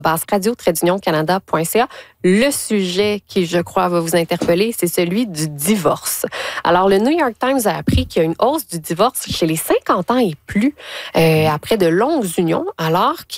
radio-canada.ca. Le sujet qui, je crois, va vous interpeller, c'est celui du divorce. Alors, le New York Times a appris qu'il y a une hausse du divorce chez les 50 ans et plus, après de longues unions, alors